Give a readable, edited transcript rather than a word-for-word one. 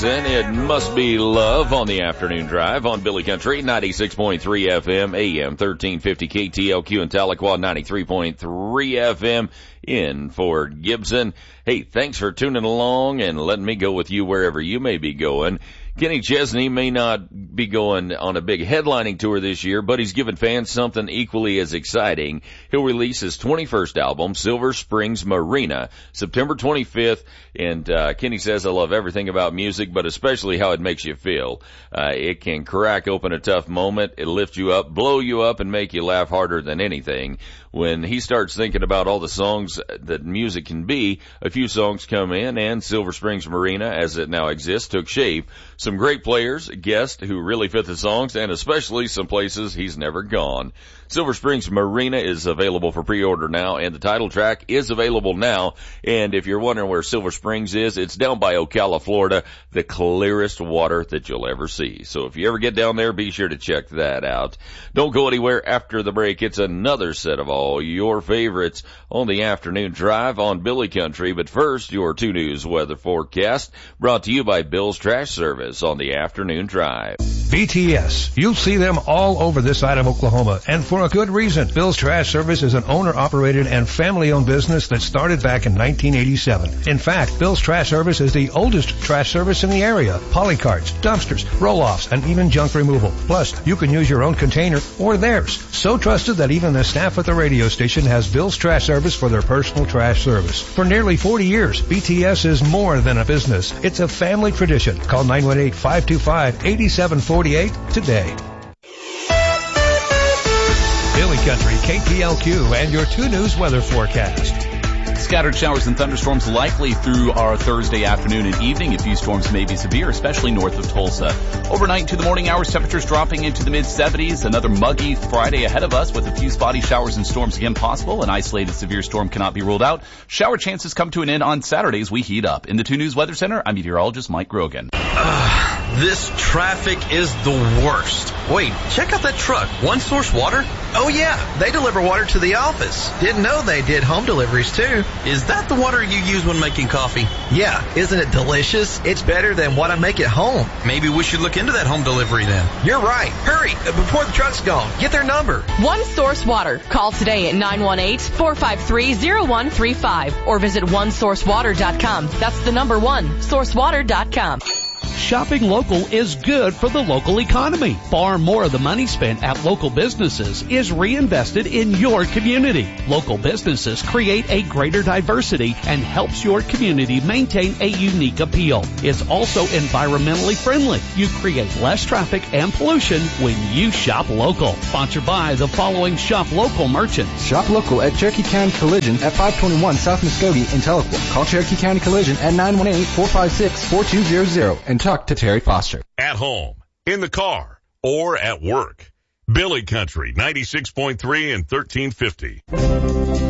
And it must be love on the afternoon drive on Billy Country, 96.3 FM, AM 1350 KTLQ in Tahlequah, 93.3 FM in Fort Gibson. Hey, thanks for tuning along and letting me go with you wherever you may be going. Kenny Chesney may not be going on a big headlining tour this year, but he's giving fans something equally as exciting. He'll release his 21st album, Silver Springs Marina, September 25th. And Kenny says, I love everything about music, but especially how it makes you feel. It can crack open a tough moment. It'll lift you up, blow you up, and make you laugh harder than anything. When he starts thinking about all the songs that music can be, a few songs come in, and Silver Springs Marina, as it now exists, took shape. Some great players, guests who really fit the songs, and especially some places he's never gone. Silver Springs Marina is available for pre-order now, and the title track is available now. And if you're wondering where Silver Springs is, it's down by Ocala, Florida, the clearest water that you'll ever see. So if you ever get down there, be sure to check that out. Don't go anywhere after the break. It's another set of all your favorites on the afternoon drive on Billy Country. But first, your 2 News weather forecast brought to you by Bill's Trash Service on the afternoon drive. BTS. You'll see them all over this side of Oklahoma, and for a good reason. Bill's Trash Service is an owner-operated and family-owned business that started back in 1987. In fact, Bill's Trash Service is the oldest trash service in the area. Polycarts, dumpsters, roll-offs, and even junk removal. Plus, you can use your own container or theirs. So trusted that even the staff at the radio station has Bill's Trash Service for their personal trash service. For nearly 40 years, BTS is more than a business. It's a family tradition. Call 918-525-8748 today. Billy Country, KTLQ, and your 2 News weather forecast. Scattered showers and thunderstorms likely through our Thursday afternoon and evening. A few storms may be severe, especially north of Tulsa. Overnight into the morning hours, temperatures dropping into the mid-70s. Another muggy Friday ahead of us with a few spotty showers and storms again possible. An isolated severe storm cannot be ruled out. Shower chances come to an end on Saturday as we heat up. In the 2 News Weather Center, I'm meteorologist Mike Grogan. This traffic is the worst. Wait, check out that truck. One Source Water? Oh yeah, they deliver water to the office. Didn't know they did home deliveries too. Is that the water you use when making coffee? Yeah, isn't it delicious? It's better than what I make at home. Maybe we should look into that home delivery then. You're right. Hurry, before the truck's gone. Get their number. One Source Water. Call today at 918-453-0135 or visit onesourcewater.com. That's the number 1, sourcewater.com. Shopping local is good for the local economy. Far more of the money spent at local businesses is reinvested in your community. Local businesses create a greater diversity and helps your community maintain a unique appeal. It's also environmentally friendly. You create less traffic and pollution when you shop local. Sponsored by the following shop local merchants. Shop local at Cherokee County Collision at 521 South Muskogee in Tahlequah. Call Cherokee County Collision at 918-456-4200 and talk to Terry Foster. At home, in the car, or at work. Billy Country, 96.3 and 1350.